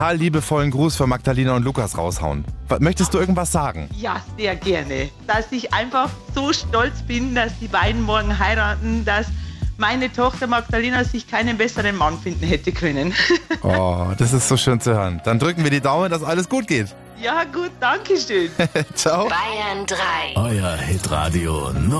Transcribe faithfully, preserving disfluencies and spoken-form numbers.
liebevollen Gruß für Magdalena und Lukas raushauen. Möchtest du irgendwas sagen? Ja, sehr gerne. Dass ich einfach so stolz bin, dass die beiden morgen heiraten, dass meine Tochter Magdalena sich keinen besseren Mann finden hätte können. Oh, das ist so schön zu hören. Dann drücken wir die Daumen, dass alles gut geht. Ja gut, danke schön. Ciao. Bayern drei. Euer Hitradio